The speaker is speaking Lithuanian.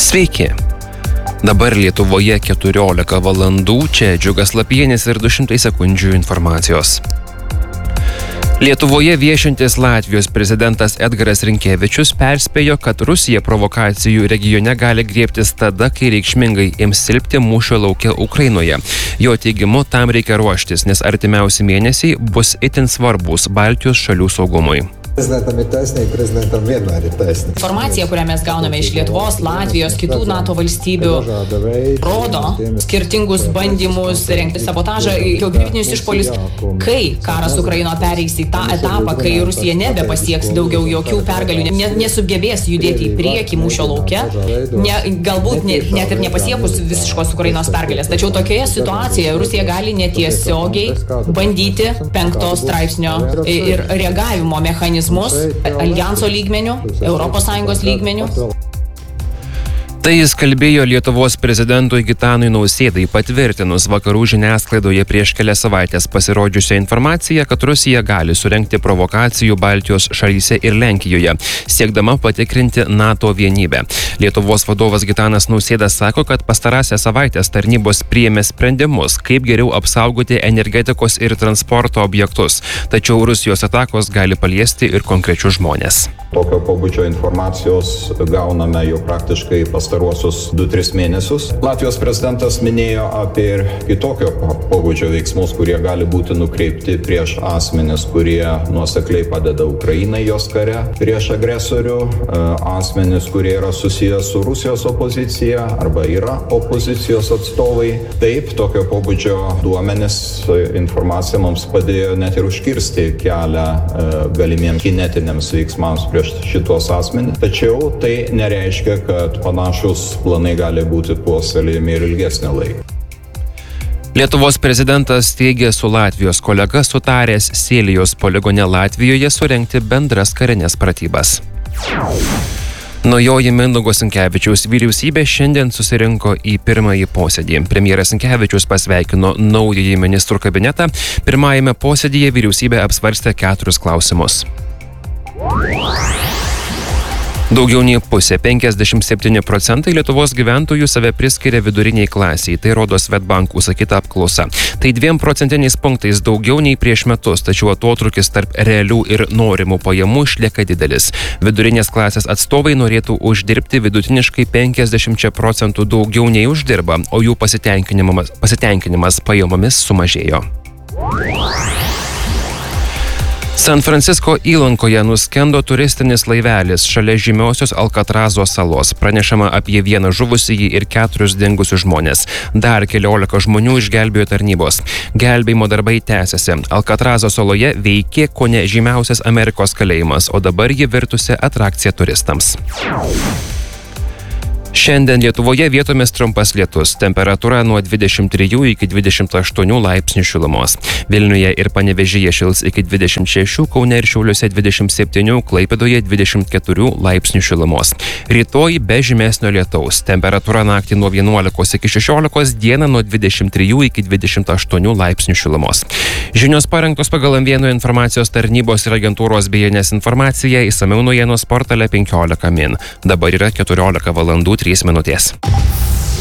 Sveiki. Dabar Lietuvoje 14 valandų, čia Džiugas Lapienis ir 200 sekundžių informacijos. Lietuvoje viešintis Latvijos prezidentas Edgaras Rinkevičius perspėjo, kad Rusija provokacijų regione gali griebtis tada, kai reikšmingai ims silpti mūšio lauke Ukrainoje. Jo teigimu, tam reikia ruoštis, nes artimiausi mėnesiai bus itin svarbus Baltijos šalių saugumui. Prezidentam ir taisnėje, prezidentam vienmēr ir taisnėje. Informacija, kurią mes gauname iš Lietuvos, Latvijos, kitų NATO valstybių, rodo skirtingus bandymus rengti sabotažą, hibridinius išpuolius. Kai karas Ukrainoje pereis į tą etapą, kai Rusija nebepasieks daugiau jokių pergalių, nesugebės judėti į priekį mūšio lauke, galbūt net ir nepasiekus visiškos Ukrainos pergalės. Tačiau tokioje situacijoje Rusija gali netiesiogiai bandyti 5 straipsnio ir reagavimo mechanizmų aljanso lygmenių, ES lygmenių. Tai jis kalbėjo Lietuvos prezidentui Gitanui Nausėdai, patvirtinus vakarų žiniasklaidoje prieš kelias savaitės pasirodžiusią informaciją, kad Rusija gali surengti provokacijų Baltijos šalyse ir Lenkijoje, siekdama patikrinti NATO vienybę. Lietuvos vadovas Gitanas Nausėda sako, kad pastarąsias savaitės tarnybos priėmė sprendimus, kaip geriau apsaugoti energetikos ir transporto objektus. Tačiau Rusijos atakos gali paliesti ir konkrečius žmonės. Tokio pobūdžio informacijos gauname jau praktiškai pastaruosius 2-3 mėnesius. Latvijos prezidentas minėjo apie ir kitokio pobūdžio veiksmus, kurie gali būti nukreipti prieš asmenis, kurie nuosekliai padeda Ukrainai jos kare, prieš agresorių, asmenis, kurie yra susijęs su Rusijos opozicija arba yra opozicijos atstovai. Taip, tokio pobūdžio duomenis, informacija mums padėjo net ir užkirsti kelią galimiems kinetiniams veiksmams prieš šitos asmenys. Tačiau tai nereiškia, kad panašus planai gali būti puoselėjami ir ilgesnį laiką. Lietuvos prezidentas teigė su Latvijos kolega sutaręs Sėlijos poligone Latvijoje surengti bendras karinės pratybas. Naujoji Mindaugo Sinkevičiaus vyriausybė šiandien susirinko į pirmąjį posėdį. Premjeras Sinkevičius pasveikino naująjį ministrų kabinetą. Pirmajame posėdyje vyriausybė apsvarstė 4 klausimus. Daugiau nei pusė, 57% Lietuvos gyventojų save priskiria viduriniai klasiai, tai rodo Swedbank užsakyta apklausa. Tai 2 procentiniais punktais daugiau nei prieš metus, tačiau atotrūkis tarp realių ir norimų pajamų išlieka didelis. Vidurinės klasės atstovai norėtų uždirbti vidutiniškai 50% daugiau nei uždirba, o jų pasitenkinimas pajamomis sumažėjo. San Francisko įlankoje nuskendo turistinis laivelis šalia žymiosios Alkatrazo salos. Pranešama apie 1 žuvusįjį ir 4 dingusius žmonės. Dar 14 žmonių išgelbėjo tarnybos. Gelbėjimo darbai tęsiasi. Alkatrazo saloje veikė kone žymiausias Amerikos kalėjimas, o dabar ji virtusi atrakcija turistams. Šiandien Lietuvoje vietomis trumpas lietus. Temperatūra nuo 23 iki 28 laipsnių šilumos. Vilniuje ir Panevėžyje šils iki 26, Kaune ir Šiauliuose 27, Klaipėdoje 24 laipsnių šilumos. Rytoj be žymesnio lietaus. Temperatūra naktį nuo 11 iki 16, dieną nuo 23 iki 28 laipsnių šilumos. Žinios parengtos pagal M1 informacijos tarnybos ir agentūros BNS informaciją, išsamiau naujienos portale 15 min. Dabar yra 14 valandų 3 minutės.